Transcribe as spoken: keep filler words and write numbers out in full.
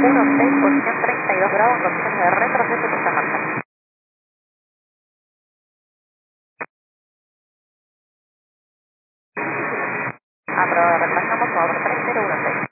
uno seis, posición treinta y dos grados, condiciones de retroceso por esta marcha. Aprobado, retrasamos por tres cero uno seis.